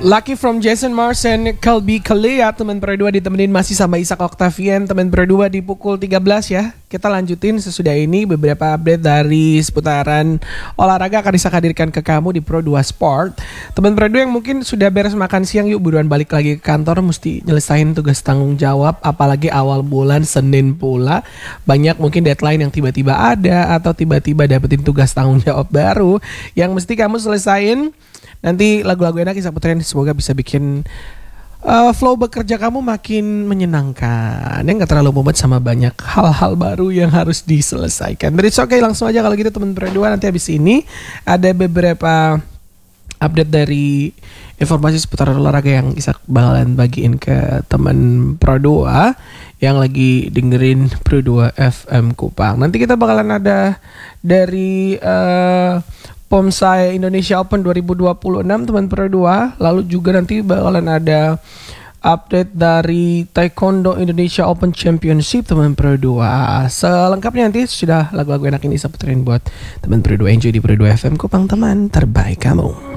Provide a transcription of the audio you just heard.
Lucky from Jason Mars and Kalbi Kalea. Teman Pro 2 ditemenin masih sama Ishak Octavian. Teman Pro 2 di pukul 13 ya. Kita lanjutin sesudah ini beberapa update dari seputaran olahraga akan Ishak hadirkan ke kamu di Pro 2 Sport. Teman Pro 2 yang mungkin sudah beres makan siang, yuk buruan balik lagi ke kantor. Mesti nyelesain tugas tanggung jawab. Apalagi awal bulan Senin pula. Banyak mungkin deadline yang tiba-tiba ada atau tiba-tiba dapetin tugas tanggung jawab baru yang mesti kamu selesain. Nanti lagu-lagu enak Ishak puterin, semoga bisa bikin flow bekerja kamu makin menyenangkan. Yang gak terlalu mumet sama banyak hal-hal baru yang harus diselesaikan. But it's okay, langsung aja kalau gitu teman Pro 2. Nanti habis ini ada beberapa update dari informasi seputar olahraga yang Ishak bakalan bagiin ke teman Pro 2 yang lagi dengerin Pro 2 FM Kupang. Nanti kita bakalan ada dari Pomsai Indonesia Open 2026 teman Pro 2. Lalu juga nanti bakalan ada update dari Taekwondo Indonesia Open Championship teman Pro 2. Selengkapnya nanti sudah lagu-lagu enak ini saya puterin buat teman Pro 2. Enjoy di Pro 2 FM Kupang, teman terbaik kamu.